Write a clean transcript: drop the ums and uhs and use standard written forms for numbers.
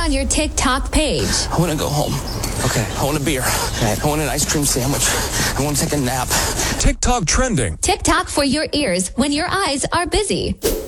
on your TikTok page. I want to go home. Okay. I want a beer. Okay. I want an ice cream sandwich. I want to take a nap. TikTok trending. TikTok for your ears when your eyes are busy.